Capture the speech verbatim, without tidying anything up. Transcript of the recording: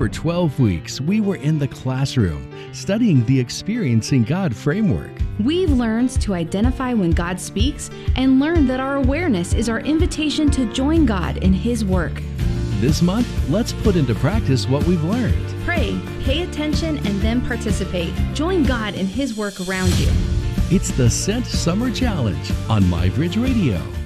For twelve weeks, we were in the classroom studying the Experiencing God framework. We've learned to identify when God speaks and learn that our awareness is our invitation to join God in His work. This month, let's put into practice what we've learned. Pray, pay attention, and then participate. Join God in His work around you. It's the Sent Summer Challenge on MyBridge Radio.